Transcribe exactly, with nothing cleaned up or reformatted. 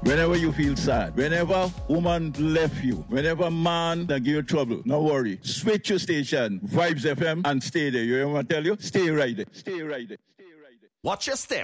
Whenever you feel sad, whenever woman left you, whenever man that give you trouble, no worry. Switch your station, Vibes F M, and stay there. You hear what I tell you? Stay right there. Stay right there. Stay right there. Watch your step.